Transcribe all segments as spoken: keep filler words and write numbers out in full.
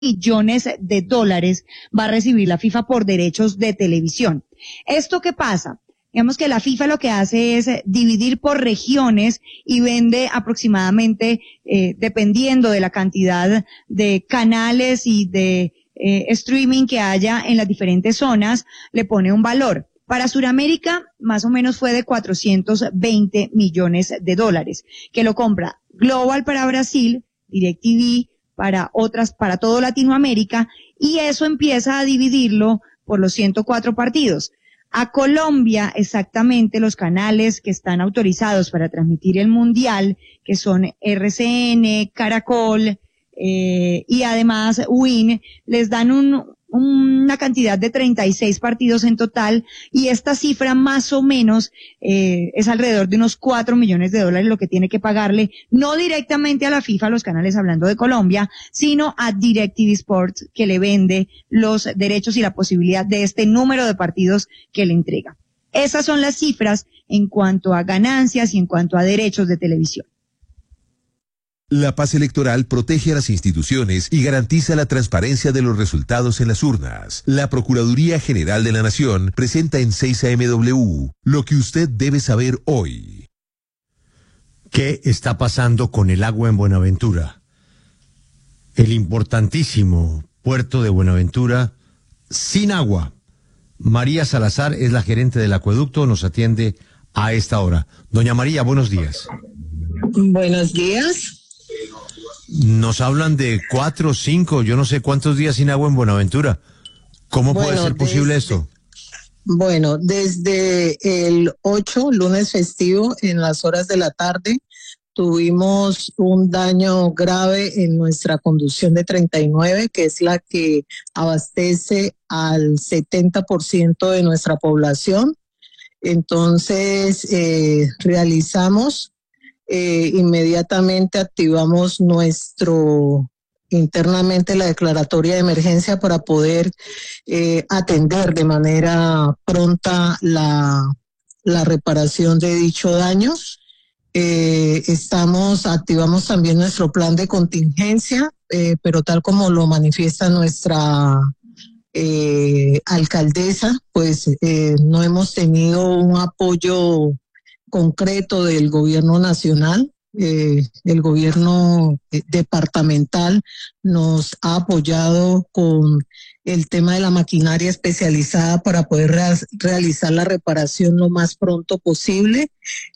millones de dólares va a recibir la FIFA por derechos de televisión. ¿Esto qué pasa? Digamos que la FIFA lo que hace es dividir por regiones y vende aproximadamente, eh, dependiendo de la cantidad de canales y de eh, streaming que haya en las diferentes zonas, le pone un valor. Para Sudamérica, más o menos fue de cuatrocientos veinte millones de dólares, que lo compra Global para Brasil, DirecTV para otras, para todo Latinoamérica, y eso empieza a dividirlo por los ciento cuatro partidos. A Colombia, exactamente, los canales que están autorizados para transmitir el Mundial, que son R C N, Caracol, eh, y además Win, les dan un, una cantidad de treinta y seis partidos en total, y esta cifra más o menos eh, es alrededor de unos cuatro millones de dólares lo que tiene que pagarle, no directamente a la FIFA, los canales hablando de Colombia, sino a DirecTV Sports, que le vende los derechos y la posibilidad de este número de partidos que le entrega. Esas son las cifras en cuanto a ganancias y en cuanto a derechos de televisión. La paz electoral protege a las instituciones y garantiza la transparencia de los resultados en las urnas. La Procuraduría General de la Nación presenta en seis A M W lo que usted debe saber hoy. ¿Qué está pasando con el agua en Buenaventura? El importantísimo puerto de Buenaventura sin agua. María Salazar es la gerente del acueducto, nos atiende a esta hora. Doña María, buenos días. Buenos días. Nos hablan de cuatro, cinco, yo no sé cuántos días sin agua en Buenaventura. ¿Cómo bueno, puede ser posible desde, esto? Bueno, desde el ocho, lunes festivo, en las horas de la tarde, tuvimos un daño grave en nuestra conducción de treinta y nueve, que es la que abastece al setenta por ciento de nuestra población. Entonces, eh, realizamos... Eh, inmediatamente activamos nuestro, internamente la declaratoria de emergencia para poder eh, atender de manera pronta la, la reparación de dicho daño. Eh, estamos, activamos también nuestro plan de contingencia, eh, pero tal como lo manifiesta nuestra eh, alcaldesa, pues eh, no hemos tenido un apoyo concreto del gobierno nacional. Eh, el gobierno eh, departamental nos ha apoyado con el tema de la maquinaria especializada para poder re realizar la reparación lo más pronto posible.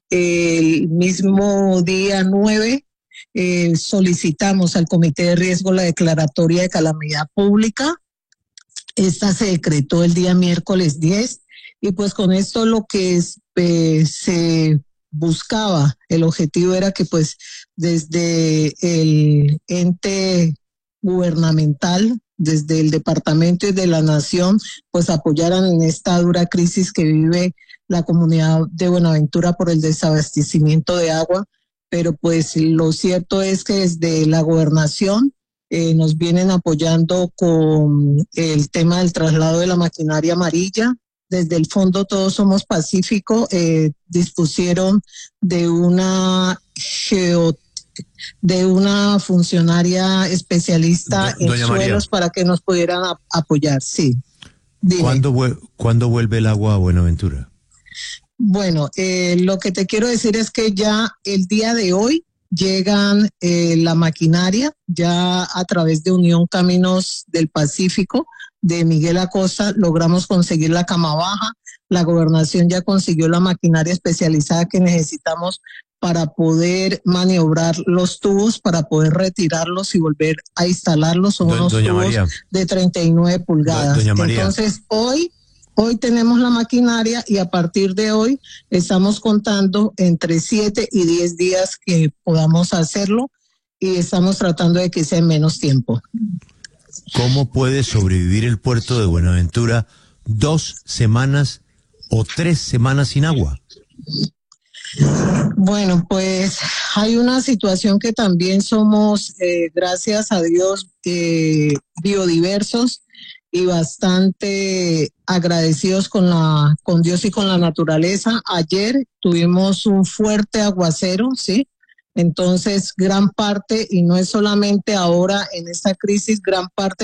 El mismo día nueve eh, solicitamos al Comité de Riesgo la declaratoria de calamidad pública. Esta se decretó el día miércoles diez. Y pues con esto lo que es, eh, se buscaba, el objetivo era que pues desde el ente gubernamental, desde el departamento y de la nación, pues apoyaran en esta dura crisis que vive la comunidad de Buenaventura por el desabastecimiento de agua. Pero pues lo cierto es que desde la gobernación eh, nos vienen apoyando con el tema del traslado de la maquinaria amarilla. Desde el Fondo Todos Somos Pacífico eh, dispusieron de una geo, de una funcionaria especialista Do, en suelos María, para que nos pudieran a, apoyar. Sí. ¿Cuándo, ¿Cuándo vuelve el agua a Buenaventura? Bueno, eh, lo que te quiero decir es que ya el día de hoy llegan eh, la maquinaria, ya a través de Unión Caminos del Pacífico, de Miguel Acosta, logramos conseguir la cama baja. La gobernación ya consiguió la maquinaria especializada que necesitamos para poder maniobrar los tubos, para poder retirarlos y volver a instalarlos. Son unos tubos María, de treinta y nueve pulgadas. Doña María. Entonces, hoy, hoy tenemos la maquinaria y a partir de hoy estamos contando entre siete y diez días que podamos hacerlo y estamos tratando de que sea en menos tiempo. ¿Cómo puede sobrevivir el puerto de Buenaventura dos semanas o tres semanas sin agua? Bueno, pues hay una situación que también somos, eh, gracias a Dios, eh, biodiversos y bastante agradecidos con la, con Dios y con la naturaleza. Ayer tuvimos un fuerte aguacero, ¿sí? Entonces, gran parte, y no es solamente ahora en esta crisis, gran parte